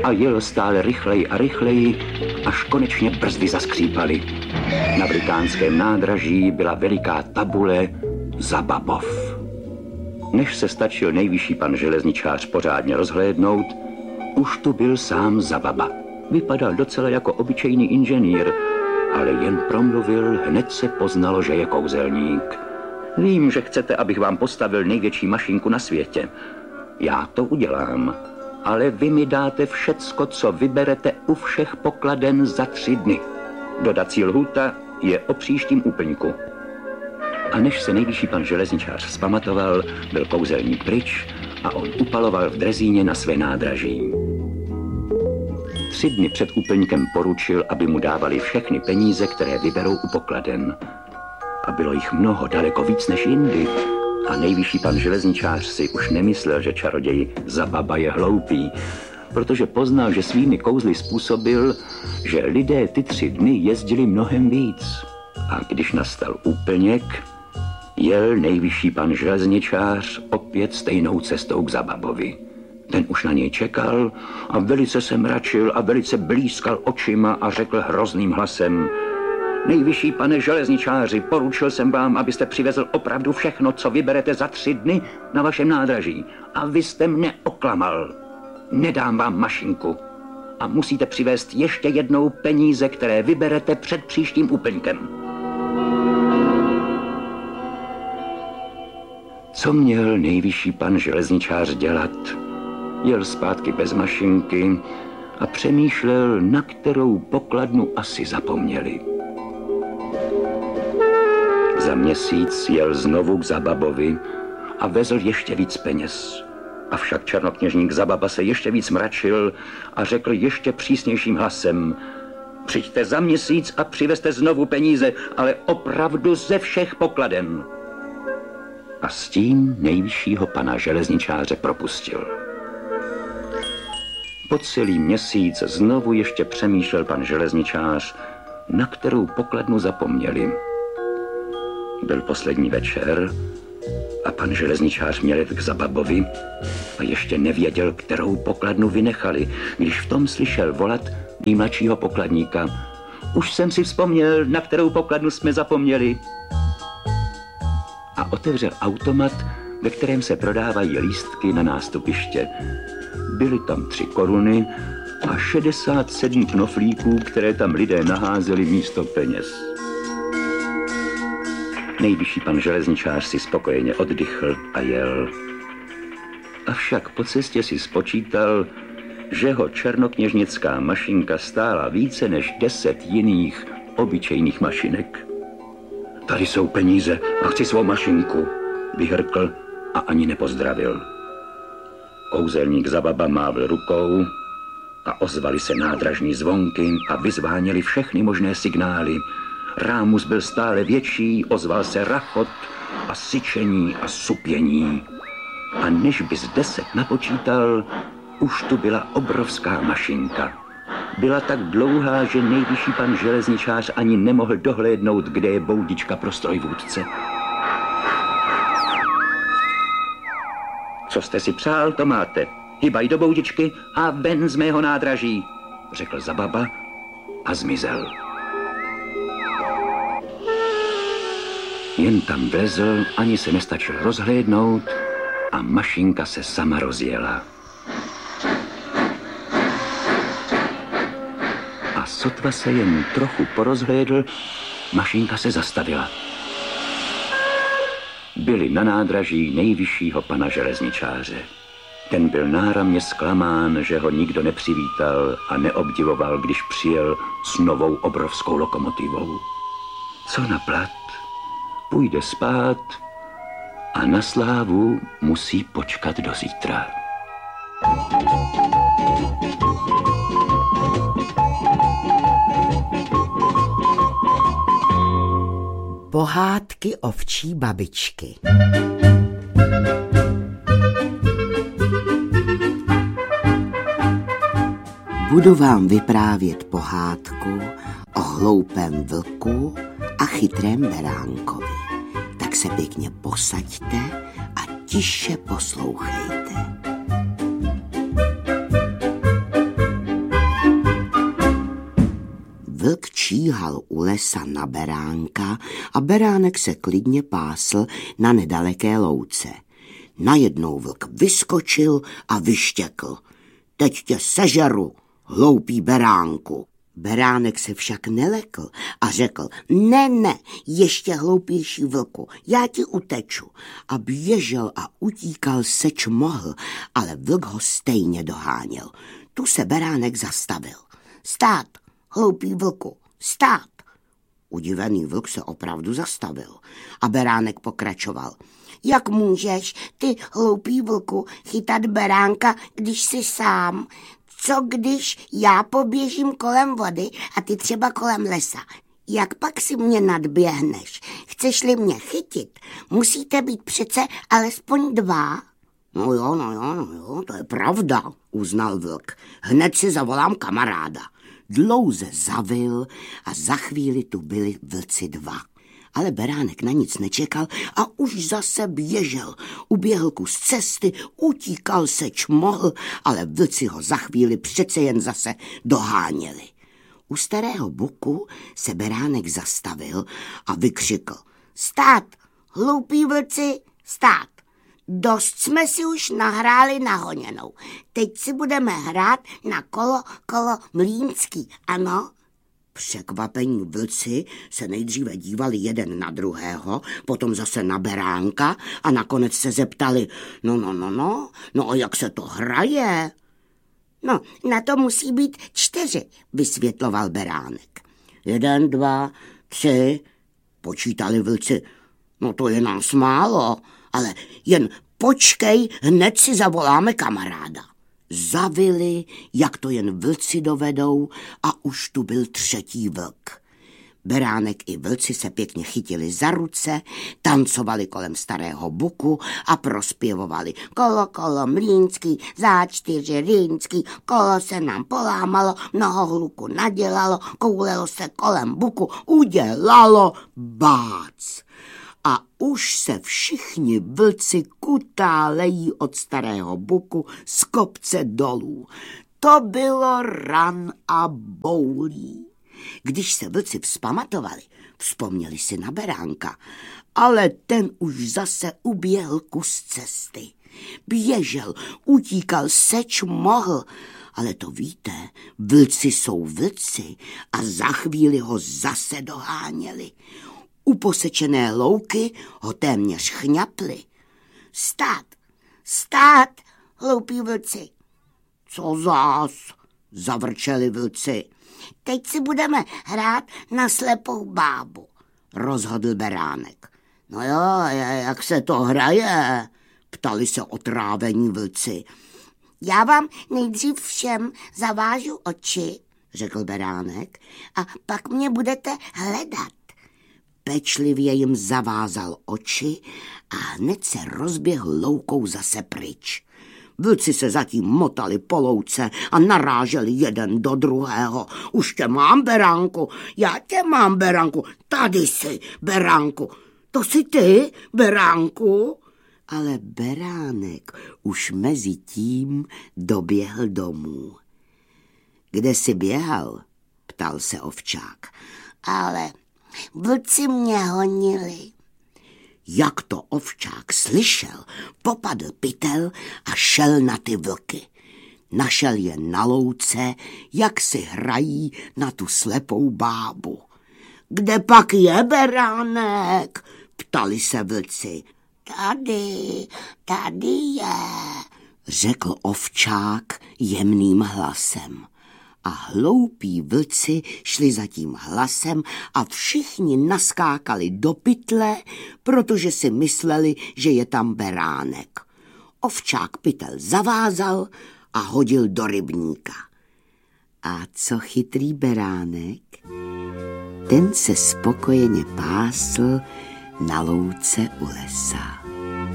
a jel stále rychleji a rychleji, až konečně brzdy zaskřípaly. Na Británském nádraží byla veliká tabule Zababov. Než se stačil nejvyšší pan železničář pořádně rozhlédnout, už tu byl sám Zababa. Vypadal docela jako obyčejný inženýr, ale jen promluvil, hned se poznalo, že je kouzelník. Vím, že chcete, abych vám postavil největší mašinku na světě. Já to udělám, ale vy mi dáte všecko, co vyberete u všech pokladen za 3 dny. Dodací lhůta je o příštím úplňku. A než se nejvyšší pan železničář vzpamatoval, byl kouzelník pryč a on upaloval v drezíně na své nádraží. 3 dny před úplňkem poručil, aby mu dávali všechny peníze, které vyberou u pokladen. A bylo jich mnoho, daleko víc než jindy. A nejvyšší pan železničář si už nemyslel, že čaroděj Zababa je hloupý, protože poznal, že svými kouzly způsobil, že lidé ty 3 dny jezdili mnohem víc. A když nastal úplněk, jel nejvyšší pan železničář opět stejnou cestou k Zababovi. Ten už na něj čekal a velice se mračil a velice blízkal očima a řekl hrozným hlasem: Nejvyšší pane železničáři, poručil jsem vám, abyste přivezl opravdu všechno, co vyberete za 3 dny na vašem nádraží. A vy jste mne oklamal. Nedám vám mašinku. A musíte přivést ještě jednou peníze, které vyberete před příštím úplňkem. Co měl nejvyšší pan železničář dělat? Jel zpátky bez mašinky a přemýšlel, na kterou pokladnu asi zapomněli. Za měsíc jel znovu k Zababovi a vezl ještě víc peněz. Avšak černokněžník Zababa se ještě víc mračil a řekl ještě přísnějším hlasem: Přijďte za měsíc a přivezte znovu peníze, ale opravdu ze všech pokladen. A s tím nejvyššího pana železničáře propustil. Po celý měsíc znovu ještě přemýšlel pan železničář, na kterou pokladnu zapomněli. Byl poslední večer a pan železničář měl jet k Zababovi a ještě nevěděl, kterou pokladnu vynechali, když v tom slyšel volat nejmladšího pokladníka: Už jsem si vzpomněl, na kterou pokladnu jsme zapomněli. A otevřel automat, ve kterém se prodávají lístky na nástupiště. Byly tam 3 koruny a 67 knoflíků, které tam lidé naházeli místo peněz. Nejvyšší pan železničář si spokojeně oddychl a jel. Avšak po cestě si spočítal, že ho černokněžnická mašinka stála více než 10 jiných obyčejných mašinek. Tady jsou peníze a chci svou mašinku, vyhrkl a ani nepozdravil. Kouzelník Zababa mávl rukou a ozvaly se nádražní zvonky a vyzváněly všechny možné signály. Rámus byl stále větší, ozval se rachot a syčení a supění. A než bys 10 napočítal, už tu byla obrovská mašinka. Byla tak dlouhá, že nejvyšší pan železničář ani nemohl dohlédnout, kde je boudička pro strojvůdce. Co jste si přál, to máte. Hybaj do boudičky a ven z mého nádraží, řekl Zababa a zmizel. Jen tam vlezl, ani se nestačil rozhlédnout a mašinka se sama rozjela. A sotva se jen trochu porozhlédl, mašinka se zastavila. Byli na nádraží nejvyššího pana železničáře. Ten byl náramně zklamán, že ho nikdo nepřivítal a neobdivoval, když přijel s novou obrovskou lokomotivou. Co na plat? Půjde spát a na slávu musí počkat do zítra. Pohádky ovčí babičky. Budu vám vyprávět pohádku o hloupém vlku a chytrém beránkovi. Tak se pěkně posaďte a tiše poslouchejte. číhal u lesa na beránka a beránek se klidně pásl na nedaleké louce. Najednou vlk vyskočil a vyštěkl. Teď tě sežeru, hloupý beránku. Beránek se však nelekl a řekl, ne, ještě hloupější vlku, já ti uteču. A běžel a utíkal seč mohl, ale vlk ho stejně doháněl. Tu se beránek zastavil. Stát, hloupý vlku, stát. Udivený vlk se opravdu zastavil a beránek pokračoval. Jak můžeš, ty hloupý vlku, chytat beránka, když jsi sám? Co když já poběžím kolem vody a ty třeba kolem lesa? Jak pak si mě nadběhneš? Chceš-li mě chytit, musíte být přece alespoň 2. No jo, to je pravda, uznal vlk. Hned si zavolám kamaráda. Dlouze zavil a za chvíli tu byli vlci 2. Ale beránek na nic nečekal a už zase běžel. Uběhl kus cesty, utíkal seč mohl, ale vlci ho za chvíli přece jen zase doháněli. U starého buku se beránek zastavil a vykřikl. Stát, hloupí vlci, stát. Dost jsme si už nahráli na honěnou. Teď si budeme hrát na kolo mlýnský, ano? Překvapení vlci se nejdříve dívali jeden na druhého, potom zase na beránka a nakonec se zeptali, no a jak se to hraje? No, na to musí být 4, vysvětloval beránek. 1, 2, 3, počítali vlci. No to je nás málo, ale jen počkej, hned si zavoláme kamaráda. Zavili, jak to jen vlci dovedou, a už tu byl 3. vlk. Beránek i vlci se pěkně chytili za ruce, tancovali kolem starého buku a prospěvovali. Kolo mlýnský, za 4 rýnský, kolo se nám polámalo, mnoho hluku nadělalo, koulelo se kolem buku, udělalo bác. A už se všichni vlci kutálejí od starého buku z kopce dolů. To bylo ran a boulí. Když se vlci vzpamatovali, vzpomněli si na beránka, ale ten už zase uběhl kus cesty. Běžel, utíkal seč mohl, ale to víte, vlci jsou vlci a za chvíli ho zase doháněli. U posečené louky ho téměř chňapli. Stát, hloupí vlci. Co zás, zavrčeli vlci. Teď si budeme hrát na slepou bábu, rozhodl beránek. No jo, jak se to hraje, ptali se otrávení vlci. Já vám nejdřív všem zavážu oči, řekl beránek, a pak mě budete hledat. Pečlivě jim zavázal oči a hned se rozběhl loukou zase pryč. Vlci se zatím motali po louce a naráželi jeden do druhého. Už tě mám, beránku, já tě mám, beránku, tady jsi, beránku, to jsi ty, beránku. Ale beránek už mezi tím doběhl domů. Kde jsi běhal? Ptal se ovčák. Ale vlci mě honili. Jak to ovčák slyšel, popadl pytel a šel na ty vlky. Našel je na louce, jak si hrají na tu slepou bábu. Kde pak je beránek? Ptali se vlci. Tady je, řekl ovčák jemným hlasem. A hloupí vlci šli za tím hlasem a všichni naskákali do pytle, protože si mysleli, že je tam beránek. Ovčák pytel zavázal a hodil do rybníka. A co chytrý beránek? Ten se spokojeně pásl na louce u lesa.